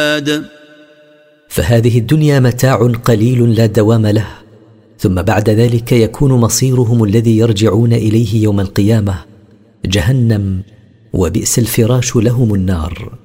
فهذه الدنيا متاع قليل لا دوام له، ثم بعد ذلك يكون مصيرهم الذي يرجعون إليه يوم القيامة جهنم، وبئس الفراش لهم النار.